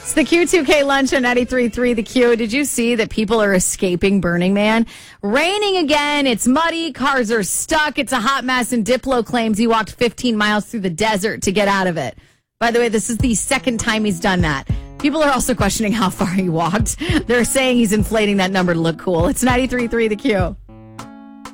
It's the Q2K lunch on 93.3 The Q. Did you see that people are escaping Burning Man? Raining again. It's muddy. Cars are stuck. It's a hot mess. And Diplo claims he walked 15 miles through the desert to get out of it. By the way, this is the second time he's done that. People are also questioning how far he walked. They're saying he's inflating that number to look cool. It's 93.3 The Q.